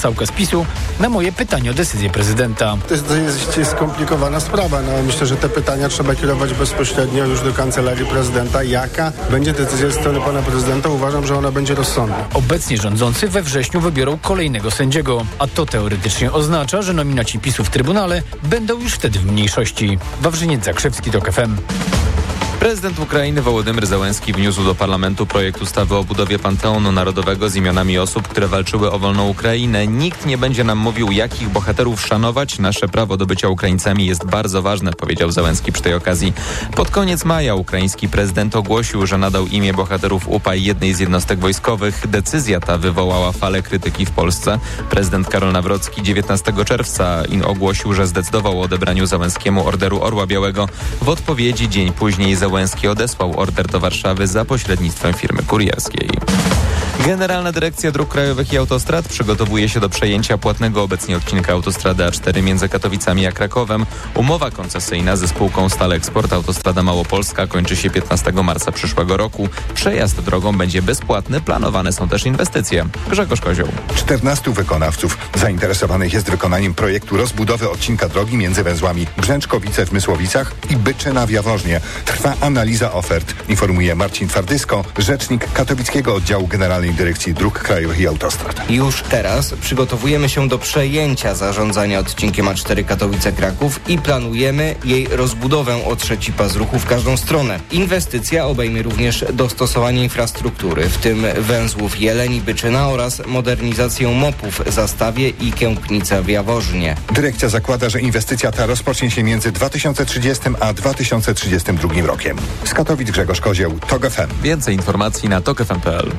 marszałka z PiS-u na moje pytanie o decyzję prezydenta. To jest skomplikowana sprawa. Myślę, że te pytania trzeba kierować bezpośrednio już do kancelarii prezydenta. Jaka będzie decyzja ze strony pana prezydenta? Uważam, że ona będzie rozsądna. Obecnie rządzący we wrześniu wybiorą kolejnego sędziego, a to teoretycznie oznacza, że nominaci PiS-u w Trybunale będą już wtedy w mniejszości. Wawrzyniec Zakrzewski, TOK FM. Prezydent Ukrainy Wołodymyr Zełenski wniósł do parlamentu projekt ustawy o budowie Panteonu Narodowego z imionami osób, które walczyły o wolną Ukrainę. Nikt nie będzie nam mówił, jakich bohaterów szanować. Nasze prawo do bycia Ukraińcami jest bardzo ważne, powiedział Zełenski przy tej okazji. Pod koniec maja ukraiński prezydent ogłosił, że nadał imię bohaterów UPA jednej z jednostek wojskowych. Decyzja ta wywołała falę krytyki w Polsce. Prezydent Karol Nawrocki 19 czerwca ogłosił, że zdecydował o odebraniu Zełenskiemu Orderu Orła Białego. W odpowiedzi dzień później Zełenski odesłał order do Warszawy za pośrednictwem firmy kurierskiej. Generalna Dyrekcja Dróg Krajowych i Autostrad przygotowuje się do przejęcia płatnego obecnie odcinka autostrady A4 między Katowicami a Krakowem. Umowa koncesyjna ze spółką Staleksport Autostrada Małopolska kończy się 15 marca przyszłego roku. Przejazd drogą będzie bezpłatny, planowane są też inwestycje. Grzegorz Kozioł. 14 wykonawców zainteresowanych jest wykonaniem projektu rozbudowy odcinka drogi między węzłami Brzęczkowice w Mysłowicach i Byczyna w Jaworznie. Trwa analiza ofert, informuje Marcin Twardysko, rzecznik Katowickiego Oddziału Generalnej Dyrekcji Dróg Krajowych i Autostrad. Już teraz przygotowujemy się do przejęcia zarządzania odcinkiem A4 Katowice-Kraków i planujemy jej rozbudowę o trzeci pas ruchu w każdą stronę. Inwestycja obejmie również dostosowanie infrastruktury, w tym węzłów Jeleni-Byczyna oraz modernizację MOP-ów Zastawie i Kępnica w Jaworznie. Dyrekcja zakłada, że inwestycja ta rozpocznie się między 2030 a 2032 rokiem. Z Katowic Grzegorz Kozioł, TOK FM. Więcej informacji na tokfm.pl.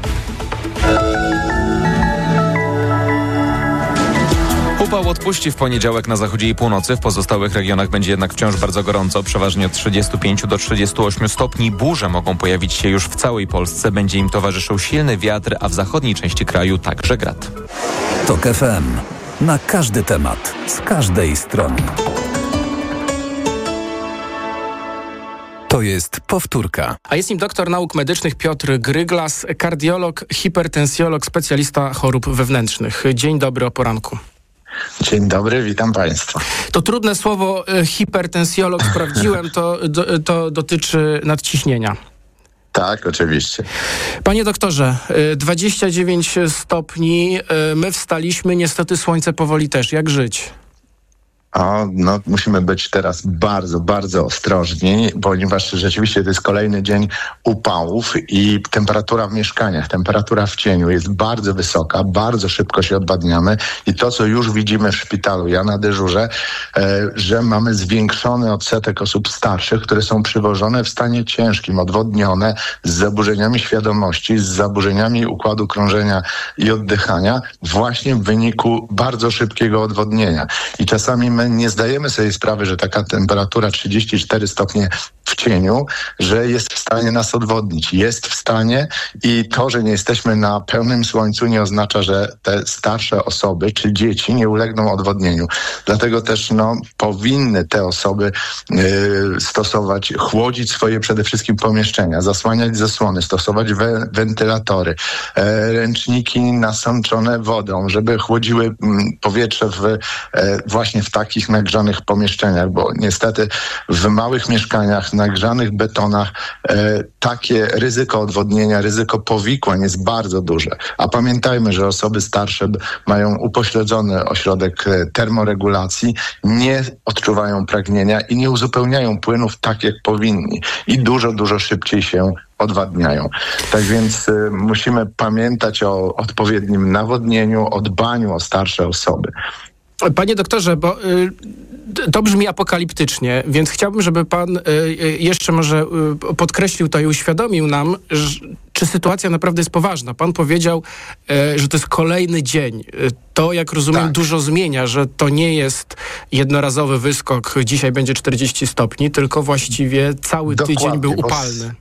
Upał odpuści w poniedziałek na zachodzie i północy. W pozostałych regionach będzie jednak wciąż bardzo gorąco, przeważnie od 35 do 38 stopni. Burze mogą pojawić się już w całej Polsce. Będzie im towarzyszył silny wiatr, a w zachodniej części kraju także grad. TOK FM. Na każdy temat, z każdej strony. To jest powtórka. A jest nim doktor nauk medycznych Piotr Gryglas, kardiolog, hipertensjolog, specjalista chorób wewnętrznych. Dzień dobry, o poranku. Dzień dobry, witam Państwa. To trudne słowo hipertensjolog, sprawdziłem, to dotyczy nadciśnienia. Tak, oczywiście. Panie doktorze, 29 stopni, my wstaliśmy, niestety słońce powoli też. Jak żyć? Musimy być teraz bardzo, bardzo ostrożni, ponieważ rzeczywiście to jest kolejny dzień upałów i temperatura w mieszkaniach, temperatura w cieniu jest bardzo wysoka, bardzo szybko się odwadniamy i to, co już widzimy w szpitalu, ja na dyżurze, że mamy zwiększony odsetek osób starszych, które są przywożone w stanie ciężkim, odwodnione, z zaburzeniami świadomości, z zaburzeniami układu krążenia i oddychania, właśnie w wyniku bardzo szybkiego odwodnienia. I czasami my nie zdajemy sobie sprawy, że taka temperatura 34 stopnie w cieniu, że jest w stanie nas odwodnić. Jest w stanie i to, że nie jesteśmy na pełnym słońcu, nie oznacza, że te starsze osoby czy dzieci nie ulegną odwodnieniu. Dlatego też powinny te osoby chłodzić swoje przede wszystkim pomieszczenia, zasłaniać zasłony, stosować wentylatory, ręczniki nasączone wodą, żeby chłodziły powietrze właśnie w takich nagrzanych pomieszczeniach, bo niestety w małych mieszkaniach, nagrzanych betonach takie ryzyko odwodnienia, ryzyko powikłań jest bardzo duże. A pamiętajmy, że osoby starsze mają upośledzony ośrodek termoregulacji, nie odczuwają pragnienia i nie uzupełniają płynów tak, jak powinni. I dużo, dużo szybciej się odwadniają. Tak więc musimy pamiętać o odpowiednim nawodnieniu, o dbaniu o starsze osoby. Panie doktorze, bo to brzmi apokaliptycznie, więc chciałbym, żeby pan jeszcze może podkreślił to i uświadomił nam, czy sytuacja naprawdę jest poważna. Pan powiedział, że to jest kolejny dzień. To, jak rozumiem, dużo zmienia, że to nie jest jednorazowy wyskok, dzisiaj będzie 40 stopni, tylko właściwie cały tydzień był upalny.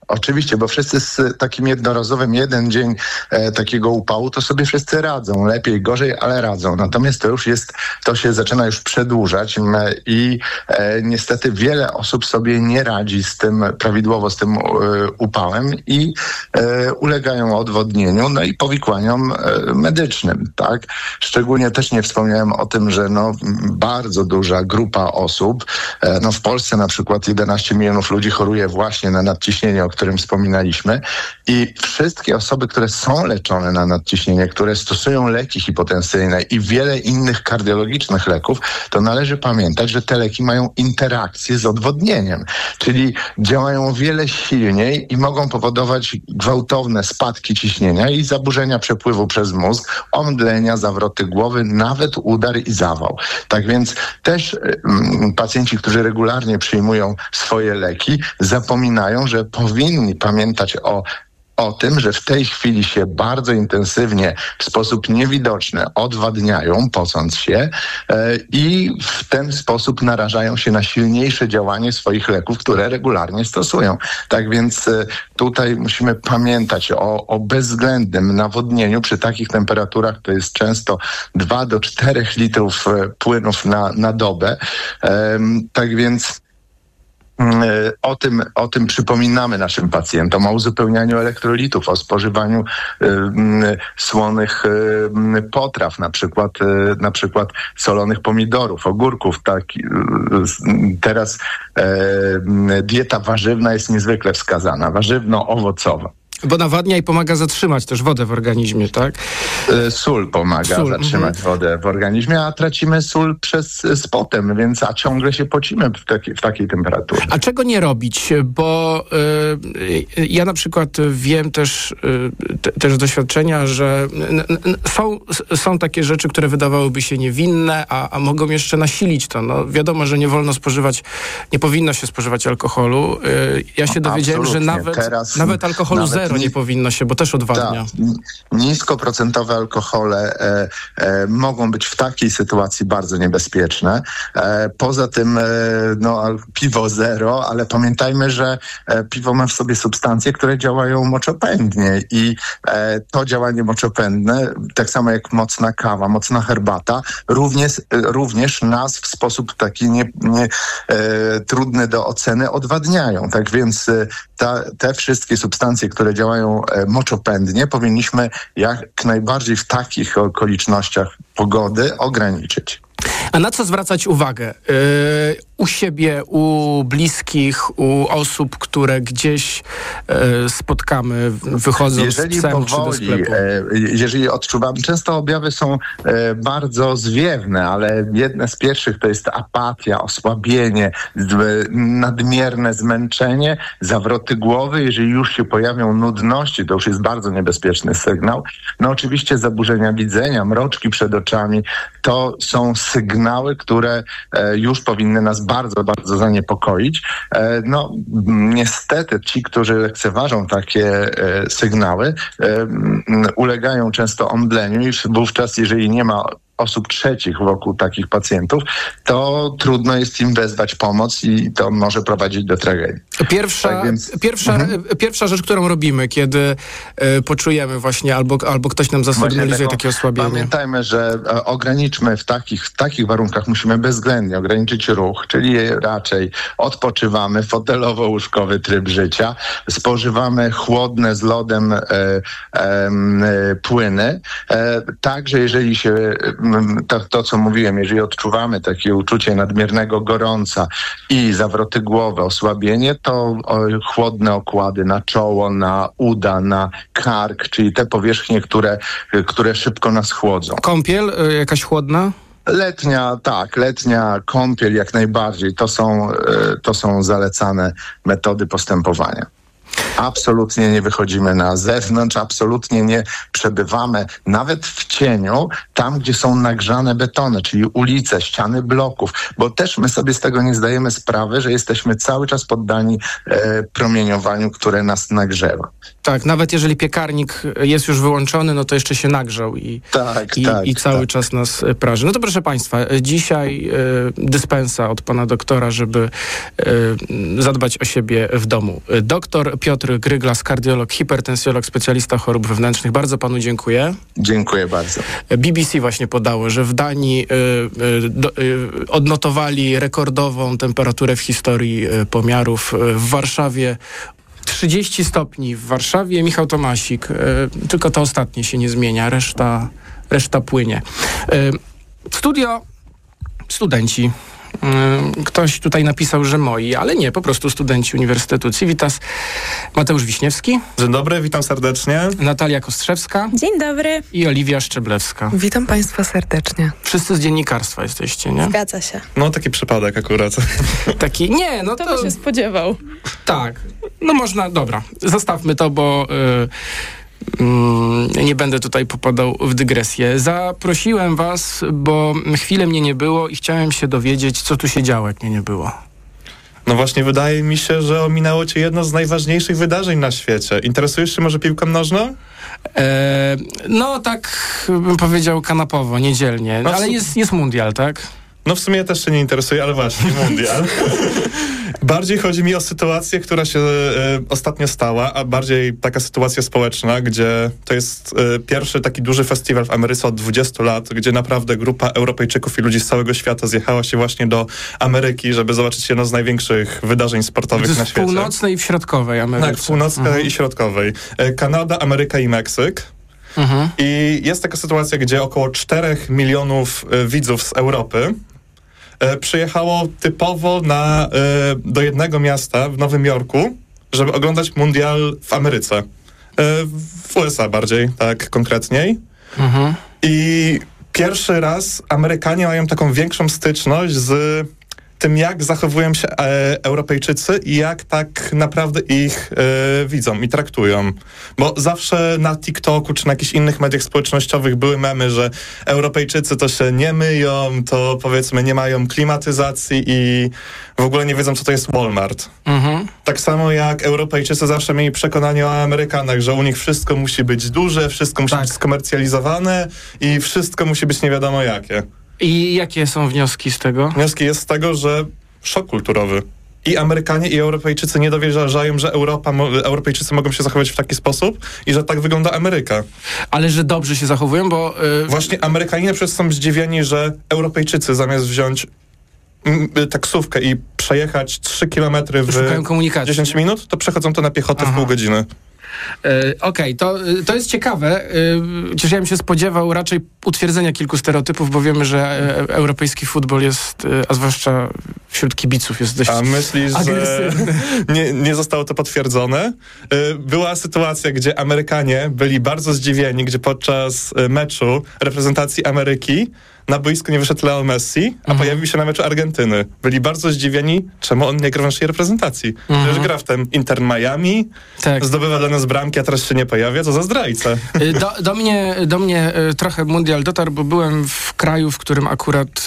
Oczywiście, bo wszyscy z takim jednorazowym jeden dzień takiego upału, to sobie wszyscy radzą. Lepiej, gorzej, ale radzą. Natomiast to się zaczyna już przedłużać i niestety wiele osób sobie nie radzi prawidłowo z tym upałem i ulegają odwodnieniu, no i powikłaniom medycznym, tak? Szczególnie też nie wspomniałem o tym, że bardzo duża grupa osób, w Polsce na przykład 11 milionów ludzi choruje właśnie na nadciśnienie, o którym wspominaliśmy, i wszystkie osoby, które są leczone na nadciśnienie, które stosują leki hipotensyjne i wiele innych kardiologicznych leków, to należy pamiętać, że te leki mają interakcję z odwodnieniem, czyli działają o wiele silniej i mogą powodować gwałtowne spadki ciśnienia i zaburzenia przepływu przez mózg, omdlenia, zawroty głowy, nawet udar i zawał. Tak więc też pacjenci, którzy regularnie przyjmują swoje leki, zapominają, że powinni pamiętać o tym, że w tej chwili się bardzo intensywnie, w sposób niewidoczny odwadniają, pocąc się i w ten sposób narażają się na silniejsze działanie swoich leków, które regularnie stosują. Tak więc tutaj musimy pamiętać o bezwzględnym nawodnieniu przy takich temperaturach, to jest często 2 do 4 litrów płynów na dobę. Tak więc o tym przypominamy naszym pacjentom, o uzupełnianiu elektrolitów, o spożywaniu słonych potraw, na przykład solonych pomidorów, ogórków. Teraz dieta warzywna jest niezwykle wskazana, warzywno-owocowa. Bo nawadnia i pomaga zatrzymać też wodę w organizmie, tak? Sól pomaga zatrzymać wodę w organizmie, a tracimy sól z potem, a ciągle się pocimy w takiej temperaturze. A czego nie robić? Bo ja na przykład wiem też z doświadczenia, że są takie rzeczy, które wydawałyby się niewinne, a mogą jeszcze nasilić to. Wiadomo, że nie powinno się spożywać alkoholu. Ja się dowiedziałem, że nawet alkoholu zero nie powinno się, bo też odwadnia. Niskoprocentowe alkohole mogą być w takiej sytuacji bardzo niebezpieczne. Poza tym piwo zero, ale pamiętajmy, że piwo ma w sobie substancje, które działają moczopędnie i to działanie moczopędne, tak samo jak mocna kawa, mocna herbata, również nas w sposób taki trudny do oceny odwadniają. Tak więc te wszystkie substancje, które działają moczopędnie, powinniśmy jak najbardziej w takich okolicznościach pogody ograniczyć. A na co zwracać uwagę? U siebie, u bliskich, u osób, które gdzieś spotkamy, wychodząc z psem czy do sklepu? Jeżeli odczuwamy, często objawy są bardzo zwiewne, ale jedne z pierwszych to jest apatia, osłabienie, nadmierne zmęczenie, zawroty głowy. Jeżeli już się pojawią nudności, to już jest bardzo niebezpieczny sygnał. Oczywiście zaburzenia widzenia, mroczki przed oczami, to są sygnały, które już powinny nas bardzo, bardzo zaniepokoić. Niestety ci, którzy lekceważą takie sygnały, ulegają często omdleniu i wówczas, jeżeli nie ma osób trzecich wokół takich pacjentów, to trudno jest im wezwać pomoc i to może prowadzić do tragedii. Pierwsza rzecz, którą robimy, kiedy poczujemy właśnie albo ktoś nam zasygnalizuje takie osłabienie. Pamiętajmy, że ograniczmy w takich warunkach musimy bezwzględnie ograniczyć ruch, czyli raczej odpoczywamy, fotelowo-łóżkowy tryb życia, spożywamy chłodne z lodem płyny. Także jeżeli się to, co mówiłem, jeżeli odczuwamy takie uczucie nadmiernego gorąca i zawroty głowy, osłabienie, to chłodne okłady na czoło, na uda, na kark, czyli te powierzchnie, które szybko nas chłodzą. Kąpiel jakaś chłodna? Letnia kąpiel jak najbardziej. To są zalecane metody postępowania. Absolutnie nie wychodzimy na zewnątrz, absolutnie nie przebywamy nawet w cieniu, tam gdzie są nagrzane betony, czyli ulice, ściany bloków, bo też my sobie z tego nie zdajemy sprawy, że jesteśmy cały czas poddani promieniowaniu, które nas nagrzewa. Tak, nawet jeżeli piekarnik jest już wyłączony, no to jeszcze się nagrzał i cały czas nas praży. No to proszę Państwa, dzisiaj dyspensa od pana doktora, żeby zadbać o siebie w domu. Doktor Piotr Gryglas, kardiolog, hipertensjolog, specjalista chorób wewnętrznych. Bardzo panu dziękuję. Dziękuję bardzo. BBC właśnie podało, że w Danii odnotowali rekordową temperaturę w historii pomiarów. W Warszawie 30 stopni w Warszawie. Michał Tomasik. Tylko to ostatnie się nie zmienia. Reszta płynie. Studio studenci. Ktoś tutaj napisał, że moi, ale nie, po prostu studenci Uniwersytetu Civitas. Mateusz Wiśniewski. Dzień dobry, witam serdecznie. Natalia Kostrzewska. Dzień dobry. I Oliwia Szczeblewska. Witam Państwa serdecznie. Wszyscy z dziennikarstwa jesteście, nie? Zgadza się. No taki przypadek akurat. Taki, nie, no to... Kto by się spodziewał? Tak, no można, dobra, zostawmy to, bo... nie będę tutaj popadał w dygresję. Zaprosiłem was, bo chwilę mnie nie było i chciałem się dowiedzieć, co tu się działo, jak mnie nie było. No właśnie, wydaje mi się, że ominęło cię jedno z najważniejszych wydarzeń na świecie. Interesujesz się może piłką nożną? No tak bym powiedział kanapowo, niedzielnie, ale jest mundial, tak? No w sumie ja też się nie interesuję, ale właśnie, mundial. Bardziej chodzi mi o sytuację, która się ostatnio stała, a bardziej taka sytuacja społeczna, gdzie to jest pierwszy taki duży festiwal w Ameryce od 20 lat, gdzie naprawdę grupa Europejczyków i ludzi z całego świata zjechała się właśnie do Ameryki, żeby zobaczyć jedno z największych wydarzeń sportowych na świecie. W północnej i w środkowej Ameryce. Tak, w północnej i środkowej. Kanada, Ameryka i Meksyk. I jest taka sytuacja, gdzie około 4 milionów widzów z Europy przyjechało typowo do jednego miasta w Nowym Jorku, żeby oglądać mundial w Ameryce. W USA bardziej, tak konkretniej. I pierwszy raz Amerykanie mają taką większą styczność z tym, jak zachowują się Europejczycy i jak tak naprawdę ich widzą i traktują. Bo zawsze na TikToku czy na jakichś innych mediach społecznościowych były memy, że Europejczycy to się nie myją, to powiedzmy nie mają klimatyzacji i w ogóle nie wiedzą, co to jest Walmart. Tak samo jak Europejczycy zawsze mieli przekonanie o Amerykanach, że u nich wszystko musi być duże, wszystko musi być skomercjalizowane i wszystko musi być nie wiadomo jakie. I jakie są wnioski z tego? Wnioski jest z tego, że szok kulturowy. I Amerykanie, i Europejczycy nie dowierzają, że Europejczycy mogą się zachować w taki sposób i że tak wygląda Ameryka. Ale że dobrze się zachowują, bo... Właśnie Amerykanie na przykład są zdziwieni, że Europejczycy zamiast wziąć taksówkę i przejechać 3 kilometry w 10 minut, to przechodzą to na piechotę w pół godziny. Okej, to jest ciekawe. Chociaż ja bym się spodziewał raczej utwierdzenia kilku stereotypów, bo wiemy, że europejski futbol jest, a zwłaszcza wśród kibiców, jest dość myślisz, agresywny. Że nie zostało to potwierdzone? Była sytuacja, gdzie Amerykanie byli bardzo zdziwieni, gdzie podczas meczu reprezentacji Ameryki na boisku nie wyszedł Leo Messi, a pojawił się na meczu Argentyny. Byli bardzo zdziwieni, czemu on nie gra w naszej reprezentacji. Przecież gra w tym Inter Miami, zdobywa dla nas bramki, a teraz się nie pojawia, co za zdrajca. Do mnie trochę mundial dotarł, bo byłem w kraju, w którym akurat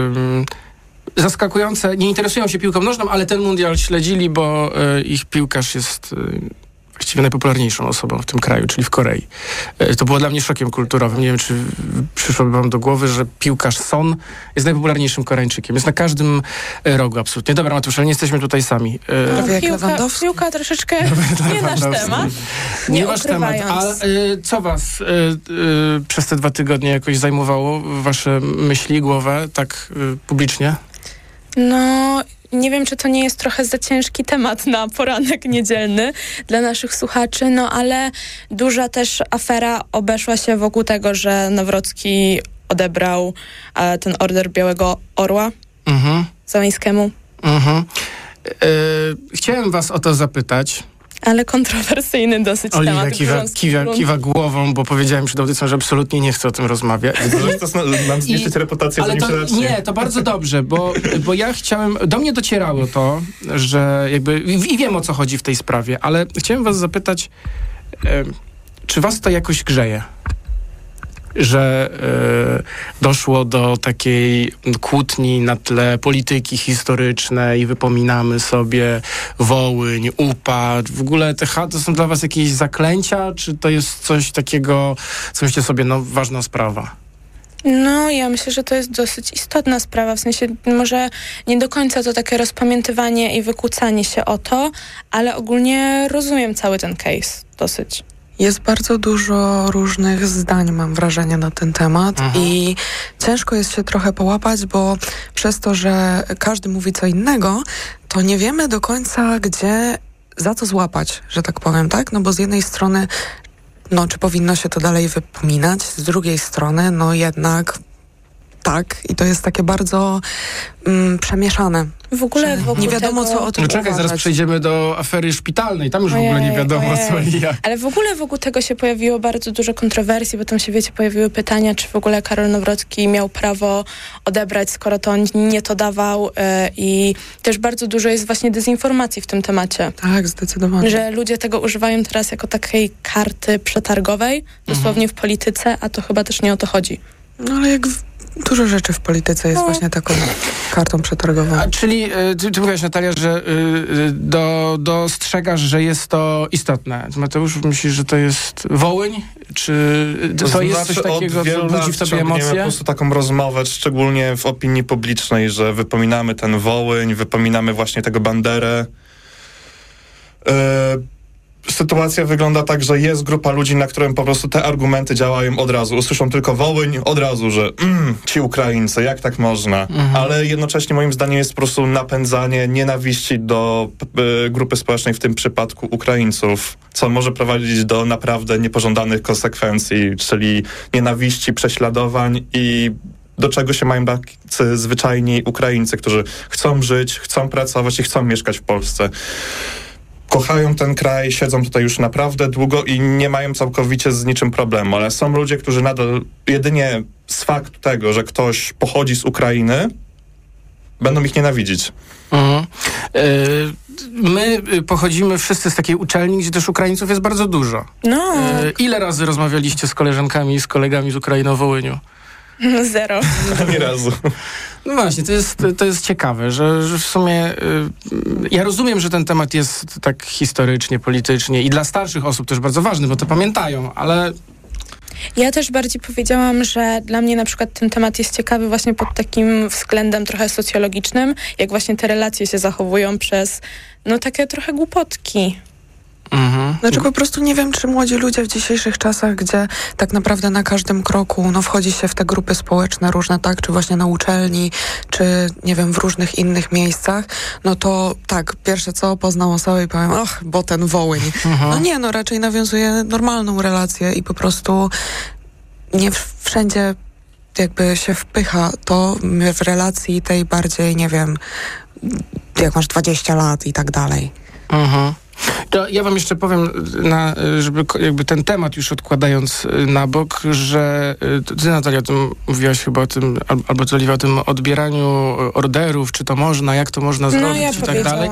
zaskakujące, nie interesują się piłką nożną, ale ten mundial śledzili, bo ich piłkarz jest... właściwie najpopularniejszą osobą w tym kraju, czyli w Korei. To było dla mnie szokiem kulturowym. Nie wiem, czy przyszłoby wam do głowy, że piłkarz Son jest najpopularniejszym Koreańczykiem. Jest na każdym rogu absolutnie. Dobra, Matusz, ale nie jesteśmy tutaj sami. Piłka troszeczkę nie nasz temat. Nie wasz temat. A co was przez te 2 tygodnie jakoś zajmowało? Wasze myśli, głowę, tak publicznie? No... Nie wiem, czy to nie jest trochę za ciężki temat na poranek niedzielny dla naszych słuchaczy, no ale duża też afera obeszła się wokół tego, że Nawrocki odebrał ten order Białego Orła Zeleńskiemu. Chciałem was o to zapytać. Ale kontrowersyjny dosyć temat. Oliwia kiwa głową, bo powiedziałem przed audycją, że absolutnie nie chcę o tym rozmawiać. To nam zniszczyć reputację w redakcji. Nie, to bardzo dobrze, bo ja chciałem... Do mnie docierało to, że jakby... I wiem, o co chodzi w tej sprawie, ale chciałem was zapytać, czy was to jakoś grzeje? że doszło do takiej kłótni na tle polityki historycznej i wypominamy sobie Wołyń, UPA. W ogóle to są dla was jakieś zaklęcia, czy to jest coś takiego, co myślicie sobie, ważna sprawa? No, ja myślę, że to jest dosyć istotna sprawa, w sensie może nie do końca to takie rozpamiętywanie i wykłócanie się o to, ale ogólnie rozumiem cały ten case dosyć. Jest bardzo dużo różnych zdań, mam wrażenie, na ten temat i ciężko jest się trochę połapać, bo przez to, że każdy mówi co innego, to nie wiemy do końca, gdzie za co złapać, że tak powiem, tak? No bo z jednej strony czy powinno się to dalej wypominać, z drugiej strony, jednak tak. I to jest takie bardzo przemieszane. W ogóle wokół nie wiadomo, tego... co o tym czekaj, uważać. zaraz przejdziemy do afery szpitalnej. Tam już w ogóle nie wiadomo, co i jak. Ale w ogóle wokół tego się pojawiło bardzo dużo kontrowersji, bo tam się, pojawiły pytania, czy w ogóle Karol Nawrocki miał prawo odebrać, skoro to on nie to dawał. I też bardzo dużo jest właśnie dezinformacji w tym temacie. Tak, zdecydowanie. Że ludzie tego używają teraz jako takiej karty przetargowej, dosłownie w polityce, a to chyba też nie o to chodzi. No ale dużo rzeczy w polityce jest właśnie taką kartą przetargową. Czyli ty mówiłaś, Natalia, że dostrzegasz, że jest to istotne. Mateusz, myślisz, że to jest Wołyń? Czy to jest coś takiego, co budzi w tobie emocje? Po prostu taką rozmowę, szczególnie w opinii publicznej, że wypominamy ten Wołyń, wypominamy właśnie tego Banderę. Sytuacja wygląda tak, że jest grupa ludzi, na którym po prostu te argumenty działają od razu. Usłyszą tylko Wołyń, od razu, że ci Ukraińcy, jak tak można? Ale jednocześnie moim zdaniem jest po prostu napędzanie nienawiści do grupy społecznej, w tym przypadku Ukraińców, co może prowadzić do naprawdę niepożądanych konsekwencji, czyli nienawiści, prześladowań i do czego się mają tacy zwyczajni Ukraińcy, którzy chcą żyć, chcą pracować i chcą mieszkać w Polsce. Kochają ten kraj, siedzą tutaj już naprawdę długo i nie mają całkowicie z niczym problemu, ale są ludzie, którzy nadal jedynie z faktu tego, że ktoś pochodzi z Ukrainy, będą ich nienawidzić. My pochodzimy wszyscy z takiej uczelni, gdzie też Ukraińców jest bardzo dużo. Ile razy rozmawialiście z koleżankami i z kolegami z Ukrainy o Wołyniu? 0. Ani razu. No właśnie, to jest ciekawe, że w sumie ja rozumiem, że ten temat jest tak historycznie, politycznie i dla starszych osób też bardzo ważny, bo to pamiętają, ale... Ja też bardziej powiedziałam, że dla mnie na przykład ten temat jest ciekawy właśnie pod takim względem trochę socjologicznym, jak właśnie te relacje się zachowują przez takie trochę głupotki. Znaczy po prostu nie wiem, czy młodzi ludzie w dzisiejszych czasach, gdzie tak naprawdę na każdym kroku wchodzi się w te grupy społeczne różne, tak, czy właśnie na uczelni, czy nie wiem, w różnych innych miejscach, to tak, pierwsze co, poznam osobę i powiem, bo ten Wołyń. Raczej nawiązuje normalną relację i po prostu nie wszędzie jakby się wpycha to w relacji tej bardziej, nie wiem, jak masz 20 lat i tak dalej. To ja wam jeszcze powiem, żeby jakby ten temat już odkładając na bok, że ty, Natalia, o tym mówiłaś chyba o tym, albo ty, Oliwia, o tym odbieraniu orderów, czy to można, jak to można zrobić i tak dalej.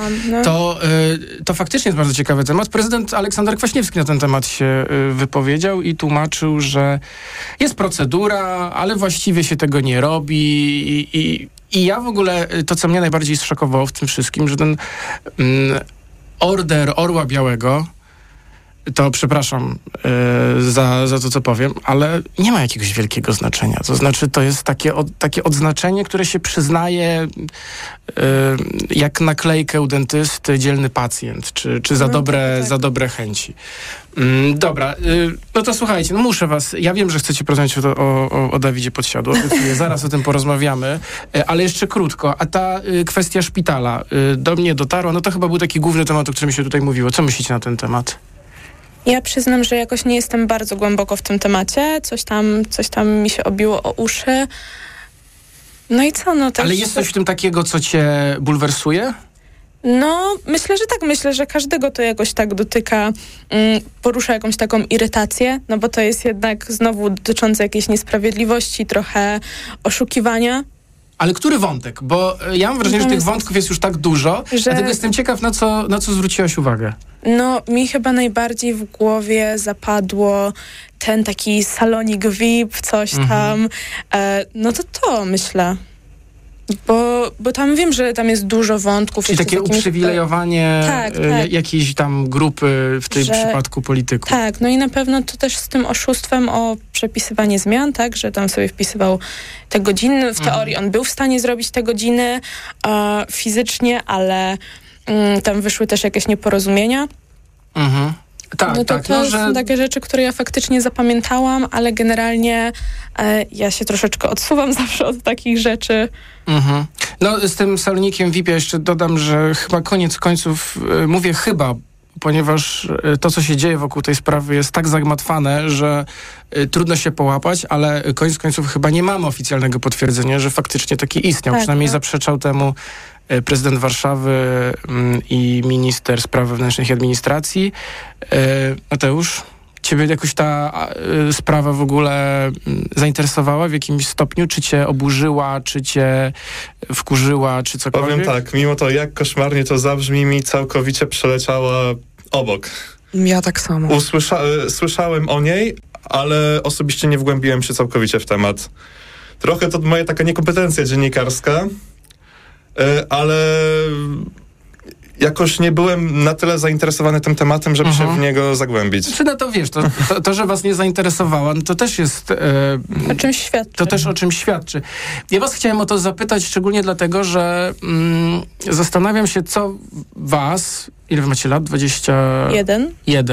To faktycznie jest bardzo ciekawy temat. Prezydent Aleksander Kwaśniewski na ten temat się wypowiedział i tłumaczył, że jest procedura, ale właściwie się tego nie robi i ja w ogóle, to co mnie najbardziej zszokowało w tym wszystkim, że ten Order Orła Białego, to przepraszam za to, co powiem, ale nie ma jakiegoś wielkiego znaczenia. To znaczy, to jest takie odznaczenie, które się przyznaje jak naklejkę u dentysty dzielny pacjent, czy za dobre chęci. Dobra, to słuchajcie, muszę was, ja wiem, że chcecie porozmawiać o Dawidzie Podsiadło, zaraz o tym porozmawiamy, ale jeszcze krótko, a ta kwestia szpitala do mnie dotarła, to chyba był taki główny temat, o którym się tutaj mówiło. Co myślicie na ten temat? Ja przyznam, że jakoś nie jestem bardzo głęboko w tym temacie, coś tam mi się obiło o uszy. I co? Ale jest coś w tym takiego, co cię bulwersuje? Myślę, że tak. Myślę, że każdego to jakoś tak dotyka, porusza jakąś taką irytację, bo to jest jednak znowu dotyczące jakiejś niesprawiedliwości, trochę oszukiwania. Ale który wątek? Bo ja mam wrażenie, że tych wątków jest już tak dużo, dlatego jestem ciekaw, na co zwróciłaś uwagę. No, mi chyba najbardziej w głowie zapadło ten taki salonik VIP, coś tam. No to myślę. Bo tam wiem, że tam jest dużo wątków. Czyli takie uprzywilejowanie jakiejś tam grupy, w tym przypadku polityków. Tak, no i na pewno to też z tym oszustwem o przepisywanie zmian, tak, że tam sobie wpisywał te godziny. W teorii on był w stanie zrobić te godziny fizycznie, ale tam wyszły też jakieś nieporozumienia. Tak, no to są takie rzeczy, które ja faktycznie zapamiętałam, ale generalnie ja się troszeczkę odsuwam zawsze od takich rzeczy. No z tym salonikiem VIP ja jeszcze dodam, że chyba koniec końców, mówię chyba, ponieważ to, co się dzieje wokół tej sprawy jest tak zagmatwane, że trudno się połapać, ale koniec końców chyba nie mamy oficjalnego potwierdzenia, że faktycznie taki istniał. Tak, przynajmniej zaprzeczał temu prezydent Warszawy i minister spraw wewnętrznych i administracji. Mateusz, ciebie jakoś ta sprawa w ogóle zainteresowała w jakimś stopniu? Czy cię oburzyła, czy cię wkurzyła, czy cokolwiek? Powiem tak, mimo to jak koszmarnie to zabrzmi, mi całkowicie przeleciała obok. Ja tak samo. Słyszałem o niej, ale osobiście nie wgłębiłem się całkowicie w temat. Trochę to moja taka niekompetencja dziennikarska, ale jakoś nie byłem na tyle zainteresowany tym tematem, żeby się w niego zagłębić. Czy no to wiesz, to, że was nie zainteresowała, no to też jest... o czymś świadczy. To też o czymś świadczy. Ja was chciałem o to zapytać, szczególnie dlatego, że zastanawiam się, co was... Ile wy macie lat? 21.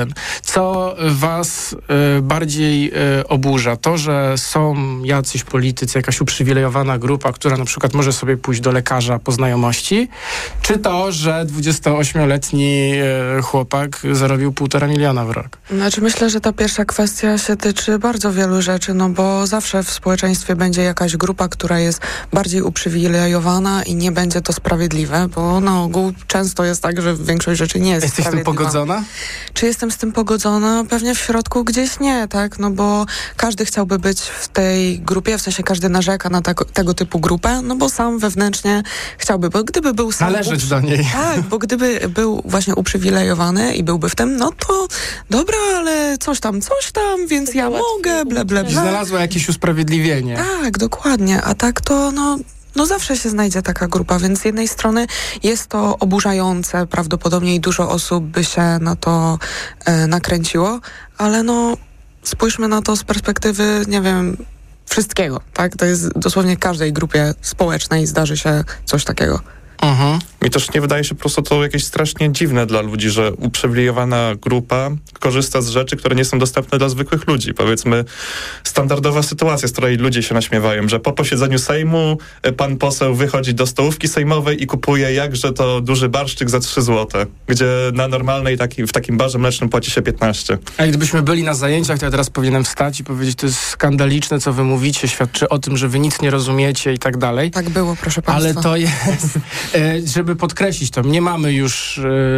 Co was bardziej oburza? To, że są jacyś politycy, jakaś uprzywilejowana grupa, która na przykład może sobie pójść do lekarza po znajomości, czy to, że 28-letni chłopak zarobił 1,5 miliona w rok? Znaczy myślę, że ta pierwsza kwestia się tyczy bardzo wielu rzeczy, no bo zawsze w społeczeństwie będzie jakaś grupa, która jest bardziej uprzywilejowana i nie będzie to sprawiedliwe, bo na ogół często jest tak, że większość rzeczy nie jest Jesteś z tym pogodzona? Czy jestem z tym pogodzona? Pewnie w środku gdzieś nie, tak? No bo każdy chciałby być w tej grupie, w sensie każdy narzeka na tego typu grupę, no bo sam wewnętrznie chciałby, bo gdyby był sam... Należeć do niej. Tak, bo gdyby był właśnie uprzywilejowany i byłby w tym, no to dobra, ale coś tam, więc ja mogę, ble, ble, ble. Znalazła jakieś usprawiedliwienie. Tak, dokładnie, a tak to no zawsze się znajdzie taka grupa, więc z jednej strony jest to oburzające prawdopodobnie i dużo osób by się na to nakręciło, ale no spójrzmy na to z perspektywy, nie wiem, wszystkiego, tak? To jest dosłownie każdej grupie społecznej zdarzy się coś takiego. Mi też nie wydaje się po prostu to jakieś strasznie dziwne dla ludzi, że uprzywilejowana grupa korzysta z rzeczy, które nie są dostępne dla zwykłych ludzi. Powiedzmy, standardowa sytuacja, z której ludzie się naśmiewają, że po posiedzeniu Sejmu pan poseł wychodzi do stołówki sejmowej i kupuje jakże to duży barszczyk za 3 zł, gdzie na normalnej w takim barze mlecznym płaci się 15. A gdybyśmy byli na zajęciach, to ja teraz powinienem wstać i powiedzieć, to jest skandaliczne, co wy mówicie, świadczy o tym, że wy nic nie rozumiecie i tak dalej. Tak było, proszę państwa. Ale to jest... żeby podkreślić to, nie mamy już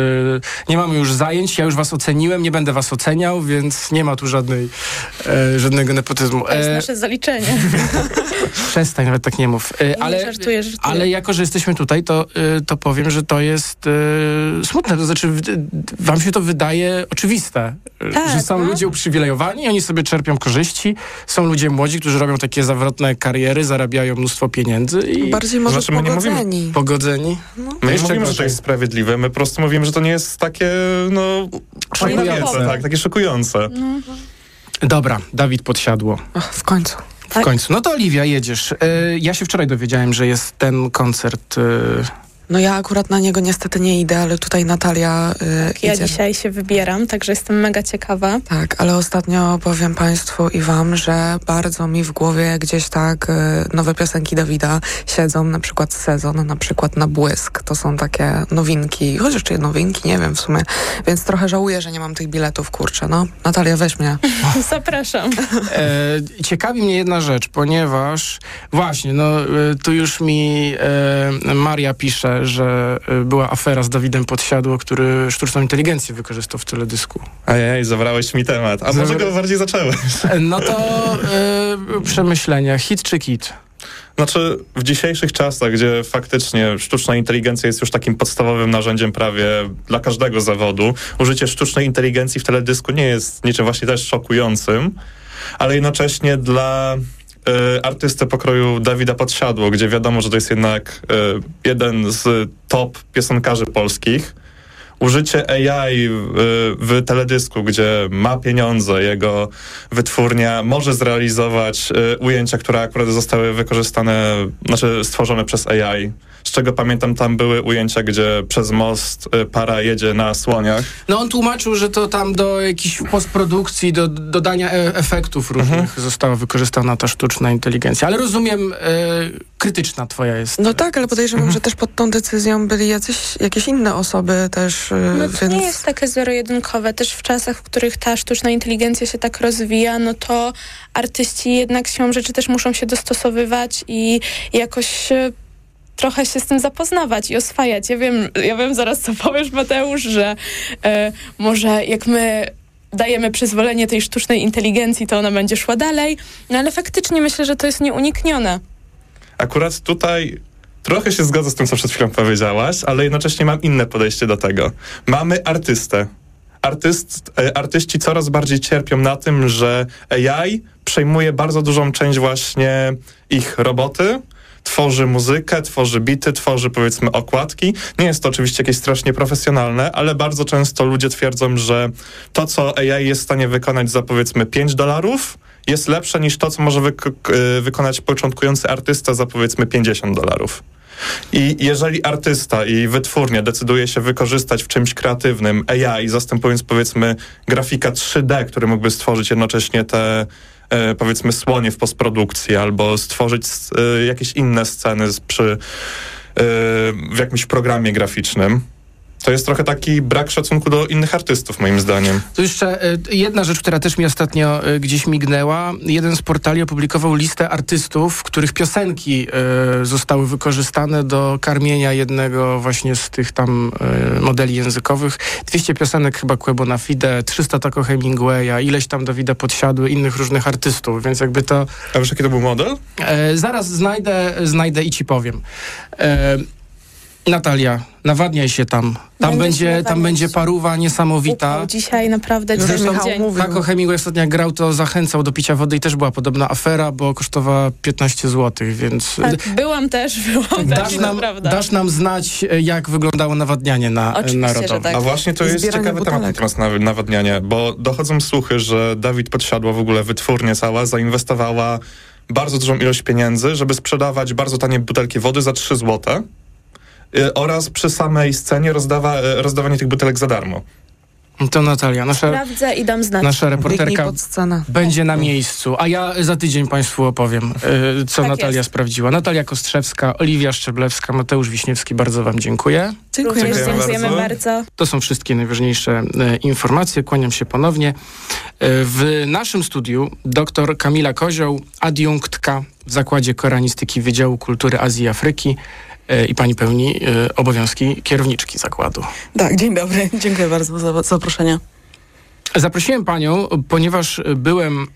zajęć, ja już was oceniłem, nie będę was oceniał, więc nie ma tu żadnego nepotyzmu. To jest nasze zaliczenie. Przestań, nawet tak nie mów. Żartuję. Ale jako, że jesteśmy tutaj, to powiem, że to jest smutne. To znaczy, wam się to wydaje oczywiste, że są ludzie uprzywilejowani, oni sobie czerpią korzyści, są ludzie młodzi, którzy robią takie zawrotne kariery, zarabiają mnóstwo pieniędzy i... Bardziej może Pogodzeni. My nie mówimy, że to jest sprawiedliwe, my po prostu mówimy, że to nie jest takie, takie szokujące. Dobra, Dawid Podsiadło. W końcu. W końcu. No to Oliwia, jedziesz. Ja się wczoraj dowiedziałem, że jest ten koncert... No ja akurat na niego niestety nie idę, ale tutaj Natalia idzie. Ja dzisiaj się wybieram, także jestem mega ciekawa. Tak, ale ostatnio powiem państwu i wam, że bardzo mi w głowie gdzieś tak nowe piosenki Dawida siedzą, na przykład Sezon, na przykład Na Błysk. To są takie nowinki, chociaż czy nowinki, nie wiem w sumie. Więc trochę żałuję, że nie mam tych biletów, kurczę. No, Natalia, weź mnie. Zapraszam. Ciekawi mnie jedna rzecz, ponieważ właśnie, tu już mi Maria pisze, że była afera z Dawidem Podsiadło, który sztuczną inteligencję wykorzystał w teledysku. Ojej, zabrałeś mi temat. A może go bardziej zacząłeś? No to przemyślenia. Hit czy kit? Znaczy, w dzisiejszych czasach, gdzie faktycznie sztuczna inteligencja jest już takim podstawowym narzędziem prawie dla każdego zawodu, użycie sztucznej inteligencji w teledysku nie jest niczym właśnie też szokującym, ale jednocześnie dla artysty pokroju Dawida Podsiadło, gdzie wiadomo, że to jest jednak jeden z top piosenkarzy polskich, użycie AI w teledysku, gdzie ma pieniądze, jego wytwórnia może zrealizować ujęcia, które akurat zostały wykorzystane, stworzone przez AI. Z czego pamiętam, tam były ujęcia, gdzie przez most para jedzie na słoniach. No on tłumaczył, że to tam do jakiejś postprodukcji, do dodania efektów różnych została wykorzystana ta sztuczna inteligencja. Ale rozumiem, krytyczna twoja jest. No tak, ale podejrzewam, że też pod tą decyzją byli jakieś inne osoby też. No to nie jest takie zero-jedynkowe. Też w czasach, w których ta sztuczna inteligencja się tak rozwija, no to artyści jednak siłą rzeczy też muszą się dostosowywać i jakoś trochę się z tym zapoznawać i oswajać. Ja wiem zaraz, co powiesz, Mateusz, że może jak my dajemy przyzwolenie tej sztucznej inteligencji, to ona będzie szła dalej, no ale faktycznie myślę, że to jest nieuniknione. Akurat tutaj trochę się zgodzę z tym, co przed chwilą powiedziałaś, ale jednocześnie mam inne podejście do tego. Mamy artystę. Artyści coraz bardziej cierpią na tym, że AI przejmuje bardzo dużą część właśnie ich roboty, tworzy muzykę, tworzy bity, tworzy powiedzmy okładki. Nie jest to oczywiście jakieś strasznie profesjonalne, ale bardzo często ludzie twierdzą, że to, co AI jest w stanie wykonać za powiedzmy $5, jest lepsze niż to, co może wykonać początkujący artysta za powiedzmy $50. I jeżeli artysta i wytwórnia decyduje się wykorzystać w czymś kreatywnym AI, zastępując powiedzmy grafika 3D, który mógłby stworzyć jednocześnie te powiedzmy słonie w postprodukcji albo stworzyć jakieś inne sceny w jakimś programie graficznym, to jest trochę taki brak szacunku do innych artystów, moim zdaniem. To jeszcze jedna rzecz, która też mi ostatnio gdzieś mignęła. Jeden z portali opublikował listę artystów, których piosenki zostały wykorzystane do karmienia jednego właśnie z tych tam modeli językowych. 200 piosenek chyba Quebo na Fide, 300 Taco Hemingwaya, ileś tam Dawida Podsiadły, innych różnych artystów, więc jakby to... A wiesz, jaki to był model? Zaraz znajdę i ci powiem. Natalia, nawadniaj się tam. Tam będzie paruwa niesamowita. Upał dzisiaj naprawdę dzień. Taco Hemingway ostatnio grał, to zachęcał do picia wody i też była podobna afera, bo kosztowała 15 zł, więc... Tak, byłam też, dasz nam znać, jak wyglądało nawadnianie narodowe. Że tak. A właśnie to jest ciekawy temat natomiast nawadniania, bo dochodzą słuchy, że Dawid Podsiadło, w ogóle wytwórnia cała, zainwestowała bardzo dużą ilość pieniędzy, żeby sprzedawać bardzo tanie butelki wody za 3 zł. Oraz przy samej scenie rozdawanie tych butelek za darmo. To Natalia, sprawdzę i dam znać. Nasza reporterka będzie na miejscu, a ja za tydzień Państwu opowiem, co tak Natalia sprawdziła. Natalia Kostrzewska, Oliwia Szczeblewska, Mateusz Wiśniewski, bardzo wam dziękuję. Dziękujemy bardzo. To są wszystkie najważniejsze informacje. Kłaniam się ponownie. W naszym studiu dr Kamila Kozioł, adiunktka w Zakładzie Koreanistyki Wydziału Kultury Azji i Afryki, i pani pełni obowiązki kierowniczki zakładu. Tak, dzień dobry. Dziękuję bardzo za zaproszenie. Zaprosiłem panią, ponieważ byłem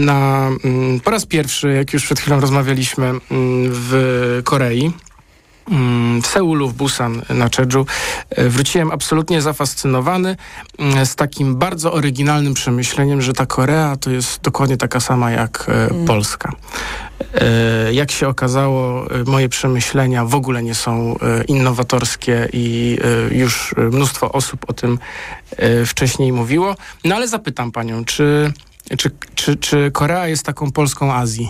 po raz pierwszy, jak już przed chwilą rozmawialiśmy, w Korei, w Seulu, w Busan, na Jeju. Wróciłem absolutnie zafascynowany z takim bardzo oryginalnym przemyśleniem, że ta Korea to jest dokładnie taka sama jak Polska. Jak się okazało, moje przemyślenia w ogóle nie są innowatorskie i już mnóstwo osób o tym wcześniej mówiło. No ale zapytam panią, czy Korea jest taką Polską Azji?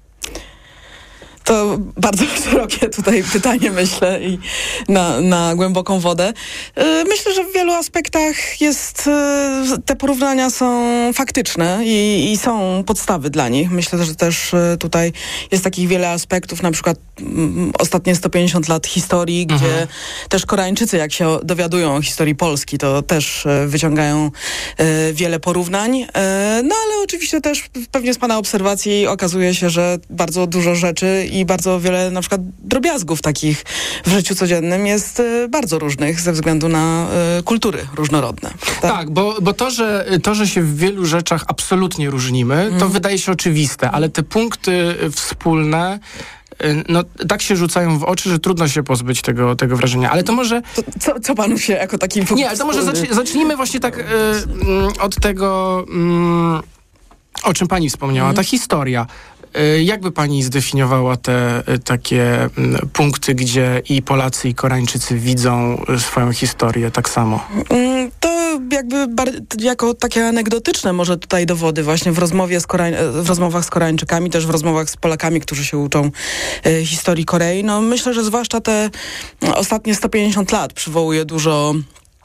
To bardzo szerokie tutaj pytanie, myślę, i na głęboką wodę. Myślę, że w wielu aspektach te porównania są faktyczne i są podstawy dla nich. Myślę, że też tutaj jest takich wiele aspektów, na przykład ostatnie 150 lat historii, gdzie też Koreańczycy, jak się dowiadują o historii Polski, to też wyciągają wiele porównań. No ale oczywiście też pewnie z pana obserwacji okazuje się, że bardzo dużo rzeczy i bardzo wiele na przykład drobiazgów takich w życiu codziennym jest bardzo różnych ze względu na kultury różnorodne. Tak, bo to, że się w wielu rzeczach absolutnie różnimy, to wydaje się oczywiste, ale te punkty wspólne tak się rzucają w oczy, że trudno się pozbyć tego wrażenia. Ale to może... Co panu się jako taki... Nie, ale to może zacznijmy właśnie tak od tego, o czym pani wspomniała, ta historia. Jakby pani zdefiniowała te takie punkty, gdzie i Polacy, i Koreańczycy widzą swoją historię tak samo? To jakby jako takie anegdotyczne może tutaj dowody właśnie w rozmowach z Koreańczykami, też w rozmowach z Polakami, którzy się uczą historii Korei. No myślę, że zwłaszcza te ostatnie 150 lat przywołuje dużo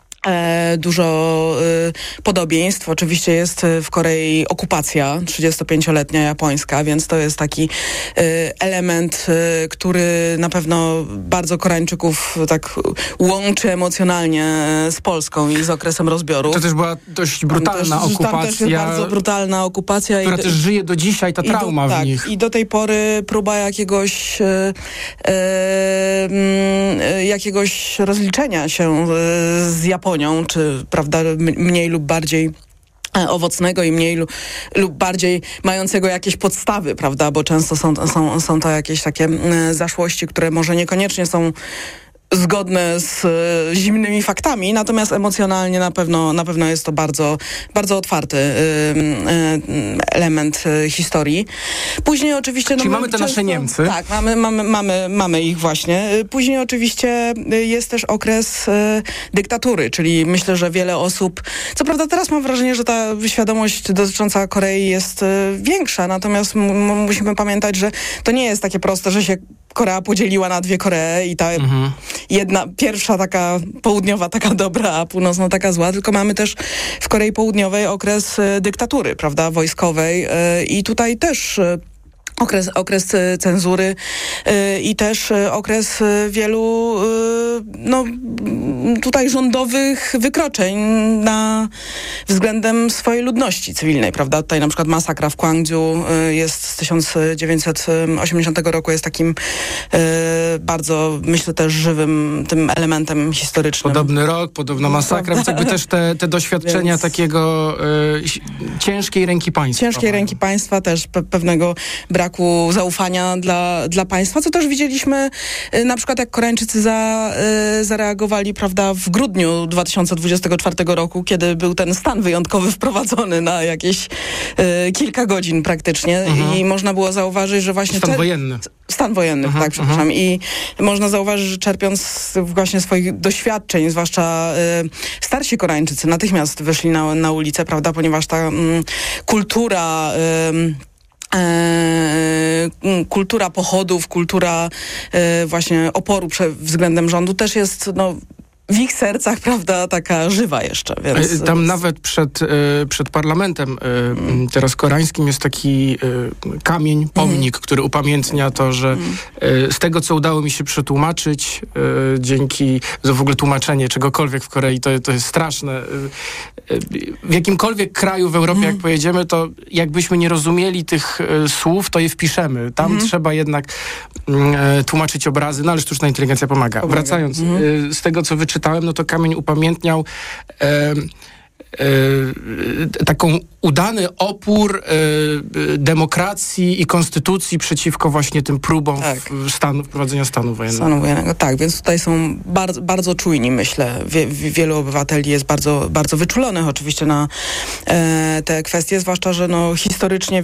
podobieństw. Oczywiście jest w Korei okupacja 35-letnia japońska, więc to jest taki element, który na pewno bardzo Koreańczyków tak łączy emocjonalnie z Polską i z okresem rozbioru. To też była dość brutalna okupacja. Tam też jest bardzo brutalna okupacja. Która też żyje do dzisiaj, ta trauma w nich. I do tej pory próba jakiegoś rozliczenia się z Japonią, czy prawda, mniej lub bardziej owocnego i mniej lub bardziej mającego jakieś podstawy, prawda, bo często są to jakieś takie zaszłości, które może niekoniecznie są zgodne z zimnymi faktami, natomiast emocjonalnie na pewno jest to bardzo, bardzo otwarty element historii. Później oczywiście... Czyli mamy te nasze Niemcy. Tak, mamy ich właśnie. Później oczywiście jest też okres dyktatury, czyli myślę, że wiele osób... Co prawda teraz mam wrażenie, że ta świadomość dotycząca Korei jest większa, natomiast musimy pamiętać, że to nie jest takie proste, że się Korea podzieliła na dwie Koree i ta jedna, pierwsza taka południowa, taka dobra, a północna taka zła, tylko mamy też w Korei Południowej okres dyktatury, prawda, wojskowej i tutaj też okres cenzury i też okres wielu tutaj rządowych wykroczeń względem swojej ludności cywilnej, prawda? Tutaj na przykład masakra w Gwangju jest z 1980 roku, jest takim bardzo, myślę, też żywym tym elementem historycznym. Podobny rok, podobna masakra, więc jakby też te doświadczenia takiego ciężkiej ręki państwa. Ciężkiej ręki państwa, też pewnego braku zaufania dla państwa, co też widzieliśmy na przykład jak Koreańczycy zareagowali, prawda, w grudniu 2024 roku, kiedy był ten stan wyjątkowy wprowadzony na jakieś kilka godzin praktycznie i można było zauważyć, że właśnie... Stan wojenny, tak, przepraszam. I można zauważyć, że czerpiąc właśnie swoich doświadczeń, zwłaszcza starsi Koreańczycy natychmiast wyszli na ulicę, prawda, ponieważ ta kultura pochodów, kultura właśnie oporu względem rządu też jest w ich sercach, prawda, taka żywa jeszcze. Więc, tam nawet przed parlamentem teraz koreańskim jest taki kamień, pomnik, który upamiętnia to, że z tego, co udało mi się przetłumaczyć, dzięki w ogóle tłumaczenie czegokolwiek w Korei, to jest straszne. W jakimkolwiek kraju w Europie, jak pojedziemy, to jakbyśmy nie rozumieli tych słów, to je wpiszemy. Tam trzeba jednak tłumaczyć obrazy, ale sztuczna inteligencja pomaga. Wracając, z tego, co wyczytałem, no to kamień upamiętniał taką udany opór demokracji i konstytucji przeciwko właśnie tym próbom wprowadzenia stanu wojennego. Tak, więc tutaj są bardzo, bardzo czujni, myślę. Wielu obywateli jest bardzo, bardzo wyczulonych oczywiście na te kwestie, zwłaszcza, że historycznie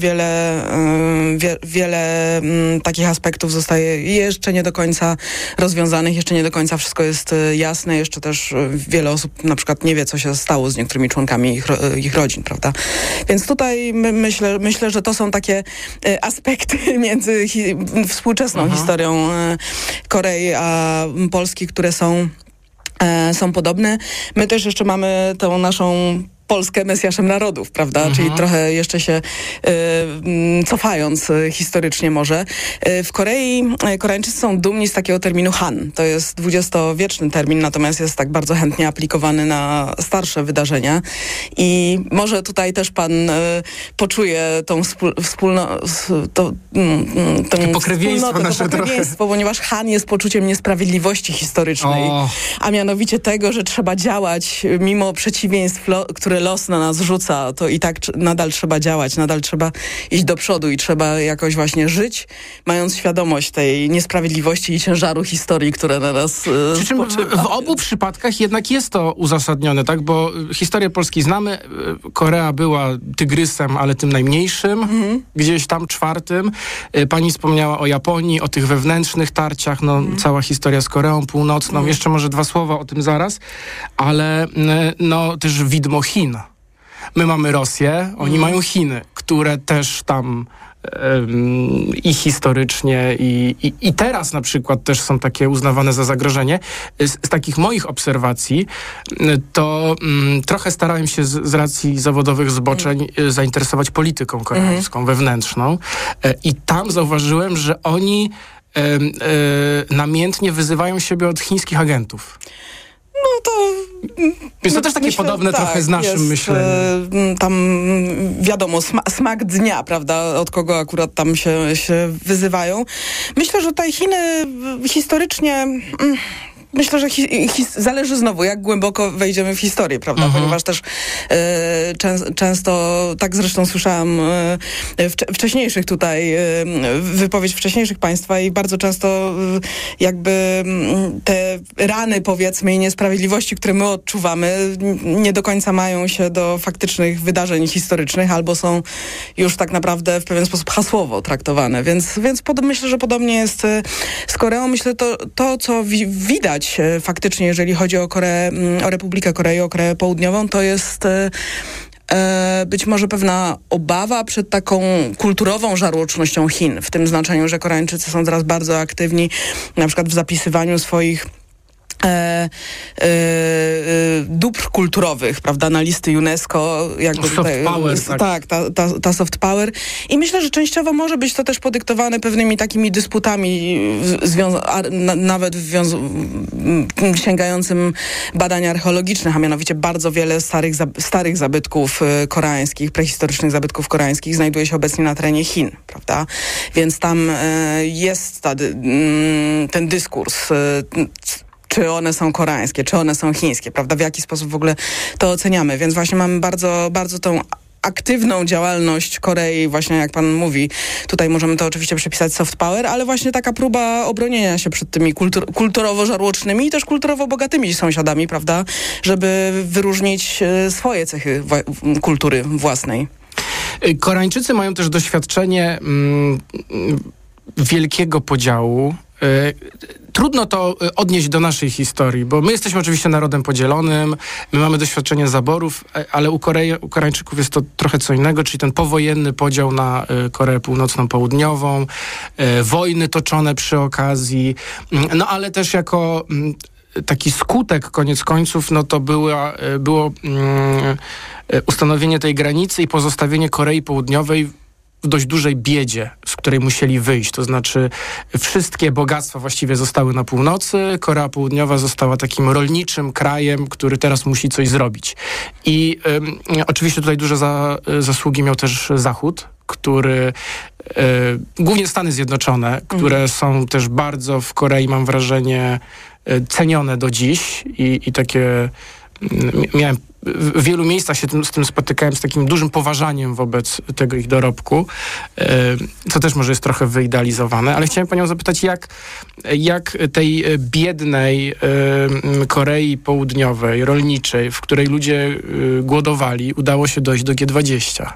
wiele takich aspektów zostaje jeszcze nie do końca rozwiązanych, jeszcze nie do końca wszystko jest jasne, jeszcze też wiele osób na przykład nie wie, co się stało z niektórymi członkami ich rodzin, prawda? Więc tutaj myślę, że to są takie aspekty między współczesną historią Korei a Polski, które są podobne. My też jeszcze mamy tą naszą Polskę Mesjaszem Narodów, prawda? Czyli trochę jeszcze się cofając historycznie może. W Korei Koreańczycy są dumni z takiego terminu Han. To jest XX-wieczny termin, natomiast jest tak bardzo chętnie aplikowany na starsze wydarzenia. I może tutaj też pan poczuje tą pokrewieństwo, ponieważ Han jest poczuciem niesprawiedliwości historycznej, a mianowicie tego, że trzeba działać mimo przeciwieństw, które który los na nas rzuca, to i tak nadal trzeba działać, nadal trzeba iść do przodu i trzeba jakoś właśnie żyć, mając świadomość tej niesprawiedliwości i ciężaru historii, które na nas Przy czym w obu przypadkach jednak jest to uzasadnione, tak? Bo historię Polski znamy. Korea była tygrysem, ale tym najmniejszym, gdzieś tam czwartym. Pani wspomniała o Japonii, o tych wewnętrznych tarciach, cała historia z Koreą Północną. Jeszcze może 2 słowa o tym zaraz, ale też widmo Chin. My mamy Rosję, oni mają Chiny, które też tam i historycznie i teraz na przykład też są takie uznawane za zagrożenie. Z takich moich obserwacji to trochę starałem się z racji zawodowych zboczeń zainteresować polityką koreańską, wewnętrzną i tam zauważyłem, że oni namiętnie wyzywają siebie od chińskich agentów. No to... Jest to też takie podobne trochę z naszym myśleniem. Tam wiadomo, smak dnia, prawda, od kogo akurat tam się wyzywają. Myślę, że tutaj Chiny historycznie... Myślę, że zależy znowu, jak głęboko wejdziemy w historię, prawda? Ponieważ też często, tak zresztą słyszałam wcześniejszych tutaj, wypowiedź wcześniejszych państwa i bardzo często jakby te rany, powiedzmy, i niesprawiedliwości, które my odczuwamy, nie do końca mają się do faktycznych wydarzeń historycznych, albo są już tak naprawdę w pewien sposób hasłowo traktowane. Więc myślę, że podobnie jest z Koreą. Myślę, to co widać faktycznie, jeżeli chodzi o Republikę Korei, o Koreę Południową, to jest być może pewna obawa przed taką kulturową żarłocznością Chin, w tym znaczeniu, że Koreańczycy są teraz bardzo aktywni na przykład w zapisywaniu swoich dóbr kulturowych, prawda, na listy UNESCO. Jakby soft power. Tak, ta soft power. I myślę, że częściowo może być to też podyktowane pewnymi takimi dysputami, nawet sięgającym badań archeologicznych, a mianowicie bardzo wiele starych zabytków koreańskich, prehistorycznych zabytków koreańskich znajduje się obecnie na terenie Chin, prawda? Więc tam jest ten dyskurs, czy one są koreańskie, czy one są chińskie, prawda? W jaki sposób w ogóle to oceniamy. Więc właśnie mamy bardzo, bardzo tą aktywną działalność Korei, właśnie jak pan mówi. Tutaj możemy to oczywiście przypisać soft power, ale właśnie taka próba obronienia się przed tymi kulturowo-żarłocznymi i też kulturowo bogatymi sąsiadami, prawda? Żeby wyróżnić swoje cechy kultury własnej. Koreańczycy mają też doświadczenie wielkiego podziału. Trudno to odnieść do naszej historii, bo my jesteśmy oczywiście narodem podzielonym, my mamy doświadczenie zaborów, ale u Koreańczyków jest to trochę co innego, czyli ten powojenny podział na Koreę Północną, Południową, wojny toczone przy okazji, no ale też jako taki skutek koniec końców, no to było ustanowienie tej granicy i pozostawienie Korei Południowej w dość dużej biedzie, z której musieli wyjść. To znaczy wszystkie bogactwa właściwie zostały na północy, Korea Południowa została takim rolniczym krajem, który teraz musi coś zrobić. I oczywiście tutaj duże zasługi miał też Zachód, który, głównie Stany Zjednoczone, które są też bardzo w Korei, mam wrażenie, cenione do dziś i takie miałem w wielu miejscach się z tym spotykałem, z takim dużym poważaniem wobec tego ich dorobku, co też może jest trochę wyidealizowane, ale chciałem panią zapytać, jak tej biednej Korei Południowej, rolniczej, w której ludzie głodowali, udało się dojść do G20?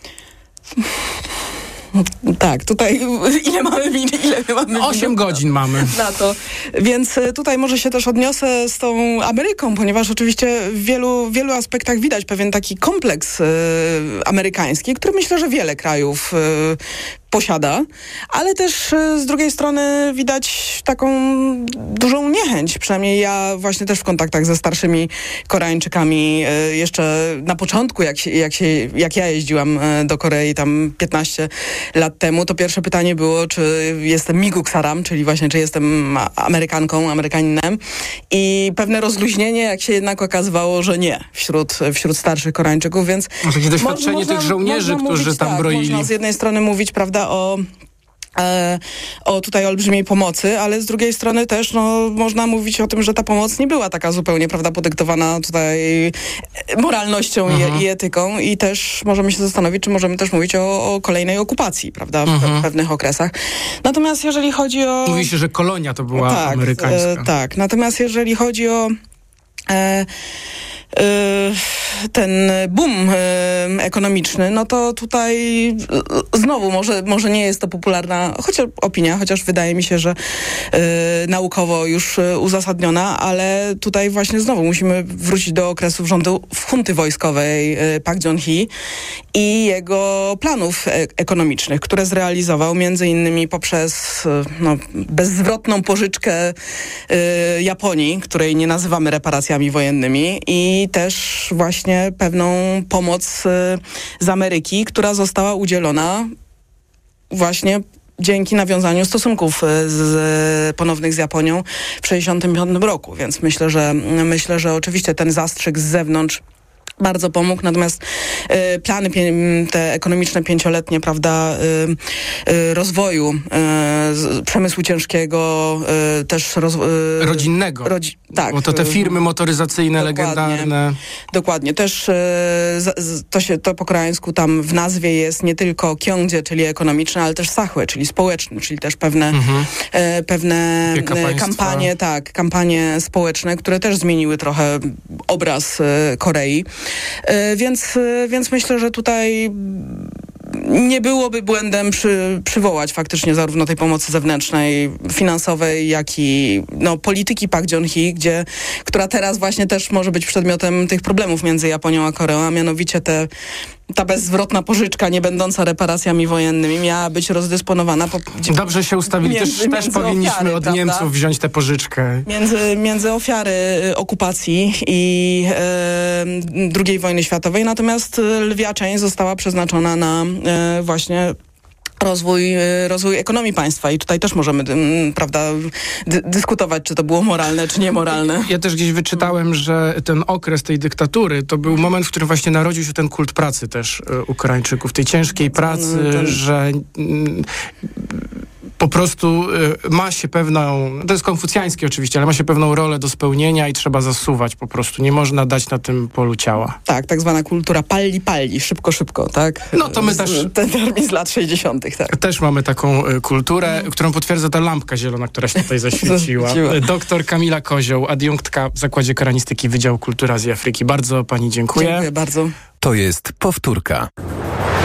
Tak, tutaj ile mamy 8 godzin mamy na to. Więc tutaj może się też odniosę z tą Ameryką, ponieważ oczywiście w wielu aspektach widać pewien taki kompleks amerykański, który myślę, że wiele krajów posiada, ale też z drugiej strony widać taką dużą niechęć, przynajmniej ja właśnie też w kontaktach ze starszymi Koreańczykami jeszcze na początku, jak ja jeździłam do Korei tam 15 lat temu, to pierwsze pytanie było, czy jestem Miguk Saram, czyli właśnie czy jestem Amerykanką, Amerykaninem, i pewne rozluźnienie, jak się jednak okazywało, że nie, wśród starszych Koreańczyków, więc takie doświadczenie tych żołnierzy, którzy tam broili. Można z jednej strony mówić, prawda, o o tutaj olbrzymiej pomocy, ale z drugiej strony też można mówić o tym, że ta pomoc nie była taka zupełnie, prawda, podyktowana tutaj moralnością i etyką i też możemy się zastanowić, czy możemy też mówić o kolejnej okupacji, prawda, w pewnych okresach. Natomiast jeżeli chodzi o... Mówi się, że kolonia to była amerykańska. Tak, natomiast jeżeli chodzi o ten boom ekonomiczny, no to tutaj znowu może nie jest to popularna opinia, chociaż wydaje mi się, że naukowo już uzasadniona, ale tutaj właśnie znowu musimy wrócić do okresów rządu hunty wojskowej Pak Geun-hye i jego planów ekonomicznych, które zrealizował między innymi poprzez bezzwrotną pożyczkę Japonii, której nie nazywamy reparacjami wojennymi, i też właśnie pewną pomoc z Ameryki, która została udzielona właśnie dzięki nawiązaniu stosunków ponownych z Japonią w 1965 roku. Więc myślę, że oczywiście ten zastrzyk z zewnątrz bardzo pomógł, natomiast plany te ekonomiczne 5-letnie, prawda, rozwoju przemysłu ciężkiego, też rodzinnego. Tak. Bo to te firmy motoryzacyjne legendarne. Dokładnie. Też to po koreańsku tam w nazwie jest nie tylko kyongje, czyli ekonomiczne, ale też sachłe, czyli społeczne, czyli też pewne kampanie społeczne, które też zmieniły trochę obraz Korei. Więc myślę, że tutaj nie byłoby błędem przywołać faktycznie zarówno tej pomocy zewnętrznej, finansowej, jak i polityki Pak Geun-hye, która teraz właśnie też może być przedmiotem tych problemów między Japonią a Koreą, a mianowicie ta bezzwrotna pożyczka, nie będąca reparacjami wojennymi, miała być rozdysponowana. Dobrze się ustawili. Też powinniśmy ofiary, od Niemców wziąć tę pożyczkę. Między ofiary okupacji i II wojny światowej, natomiast lwia część została przeznaczona na właśnie rozwój ekonomii państwa i tutaj też możemy, prawda, dyskutować, czy to było moralne, czy niemoralne. Ja też gdzieś wyczytałem, że ten okres tej dyktatury to był moment, w którym właśnie narodził się ten kult pracy też u Koreańczyków, tej ciężkiej pracy, że po prostu ma się pewną, to jest konfucjańskie oczywiście, ale ma się pewną rolę do spełnienia i trzeba zasuwać po prostu. Nie można dać na tym polu ciała. Tak, tak zwana kultura palli, szybko, tak? No to my też... Ten termin z lat 60. tak. Też mamy taką kulturę, którą potwierdza ta lampka zielona, która się tutaj zaświeciła. Doktor Kamila Kozioł, adiunktka w Zakładzie Koranistyki Wydziału Kultury Azji i Afryki. Bardzo pani dziękuję. Dziękuję bardzo. To jest powtórka.